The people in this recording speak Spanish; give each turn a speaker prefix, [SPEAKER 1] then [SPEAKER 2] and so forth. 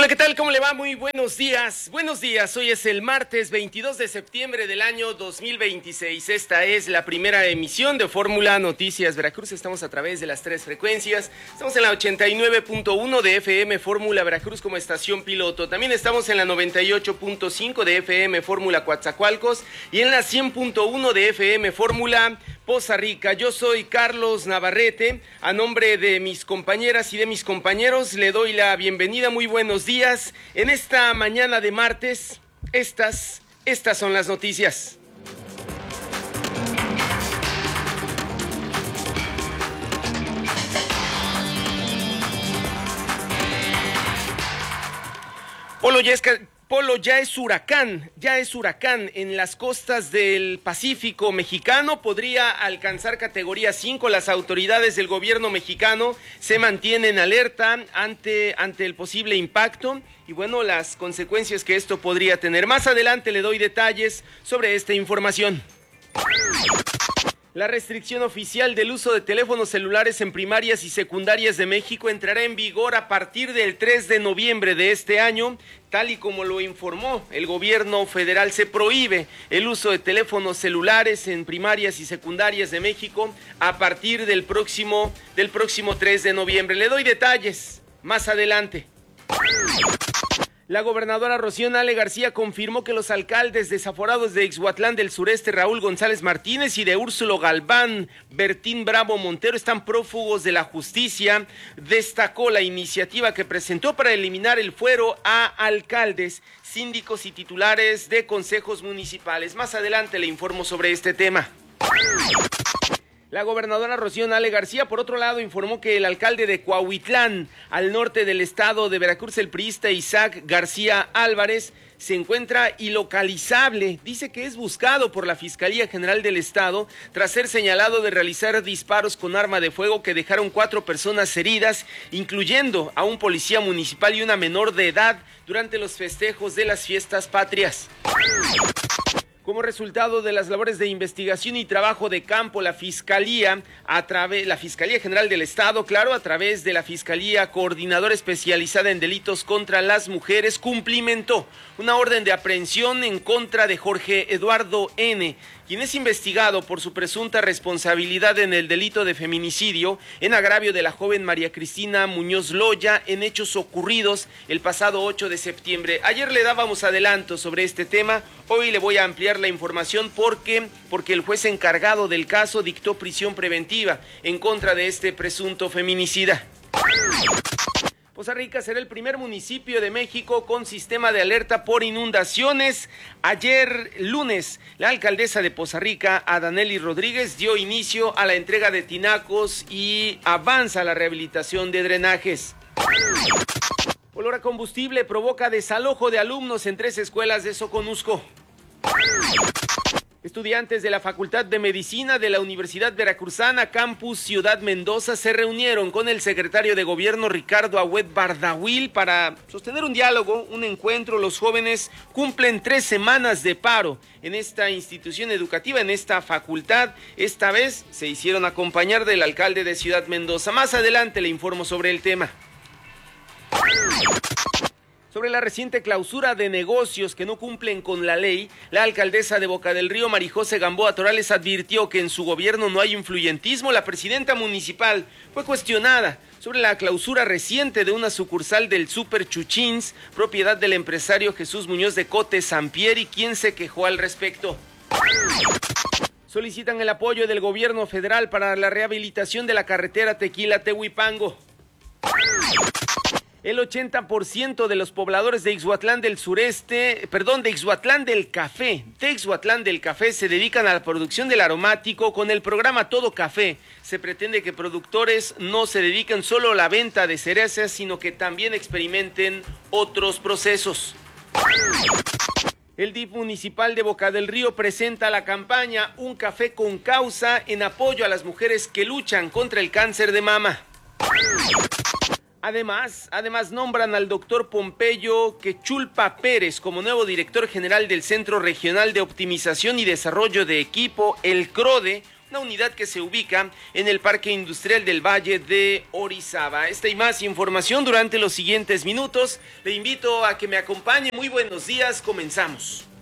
[SPEAKER 1] Hola, ¿qué tal? ¿Cómo le va? Muy buenos días. Buenos días. Hoy es el martes 22 de septiembre del año 2026. Esta es la primera emisión de Fórmula Noticias Veracruz. Estamos a través de las tres frecuencias. Estamos en la 89.1 de FM Fórmula Veracruz como estación piloto. También estamos en la 98.5 de FM Fórmula Coatzacoalcos y en la 100.1 de FM Fórmula Poza Rica. Yo soy Carlos Navarrete. A nombre de mis compañeras y de mis compañeros le doy la bienvenida. Muy buenos días. En esta mañana de martes, estas son las noticias. Polo ya es huracán en las costas del Pacífico mexicano, podría alcanzar categoría 5. Las autoridades del gobierno mexicano se mantienen alerta ante el posible impacto y bueno, las consecuencias que esto podría tener. Más adelante le doy detalles sobre esta información. La restricción oficial del uso de teléfonos celulares en primarias y secundarias de México entrará en vigor a partir del 3 de noviembre de este año. Tal y como lo informó el gobierno federal, se prohíbe el uso de teléfonos celulares en primarias y secundarias de México a partir del próximo 3 de noviembre. Le doy detalles más adelante. La gobernadora Rocío Nale García confirmó que los alcaldes desaforados de Ixhuatlán del Sureste, Raúl González Martínez, y de Úrsulo Galván, Bertín Bravo Montero, están prófugos de la justicia. Destacó la iniciativa que presentó para eliminar el fuero a alcaldes, síndicos y titulares de consejos municipales. Más adelante le informo sobre este tema. La gobernadora Rocío Nale García, por otro lado, informó que el alcalde de Cuahuitlán, al norte del estado de Veracruz, el priista Isaac García Álvarez, se encuentra ilocalizable. Dice que es buscado por la Fiscalía General del Estado tras ser señalado de realizar disparos con arma de fuego que dejaron 4 personas heridas, incluyendo a un policía municipal y una menor de edad durante los festejos de las fiestas patrias. Como resultado de las labores de investigación y trabajo de campo, la Fiscalía General del Estado, a través de la Fiscalía Coordinadora Especializada en Delitos contra las Mujeres, cumplimentó una orden de aprehensión en contra de Jorge Eduardo N., quien es investigado por su presunta responsabilidad en el delito de feminicidio en agravio de la joven María Cristina Muñoz Loya en hechos ocurridos el pasado 8 de septiembre. Ayer le dábamos adelanto sobre este tema, hoy le voy a ampliar la información porque el juez encargado del caso dictó prisión preventiva en contra de este presunto feminicida. Poza Rica será el primer municipio de México con sistema de alerta por inundaciones. Ayer lunes, la alcaldesa de Poza Rica, Adanely Rodríguez, dio inicio a la entrega de tinacos y avanza la rehabilitación de drenajes. Olor a combustible provoca desalojo de alumnos en 3 escuelas de Soconusco. Estudiantes de la Facultad de Medicina de la Universidad Veracruzana, Campus Ciudad Mendoza, se reunieron con el secretario de Gobierno, Ricardo Agüed Bardahuil, para sostener un diálogo, un encuentro. Los jóvenes cumplen 3 semanas de paro en esta institución educativa, en esta facultad. Esta vez se hicieron acompañar del alcalde de Ciudad Mendoza. Más adelante le informo sobre el tema. Sobre la reciente clausura de negocios que no cumplen con la ley, la alcaldesa de Boca del Río, Marijose Gamboa Torales, advirtió que en su gobierno no hay influyentismo. La presidenta municipal fue cuestionada sobre la clausura reciente de una sucursal del Super Chuchins, propiedad del empresario Jesús Muñoz de Cote Sampieri, quien se quejó al respecto. Solicitan el apoyo del gobierno federal para la rehabilitación de la carretera Tequila-Tehuipango. El 80% de los pobladores de Ixhuatlán del Café se dedican a la producción del aromático. Con el programa Todo Café se pretende que productores no se dediquen solo a la venta de cerezas, sino que también experimenten otros procesos. El DIF municipal de Boca del Río presenta la campaña Un Café con Causa en apoyo a las mujeres que luchan contra el cáncer de mama. Además, nombran al doctor Pompeyo Quechulpa Pérez como nuevo director general del Centro Regional de Optimización y Desarrollo de Equipo, el CRODE, una unidad que se ubica en el Parque Industrial del Valle de Orizaba. Esta y más información durante los siguientes minutos. Le invito a que me acompañe. Muy buenos días, comenzamos.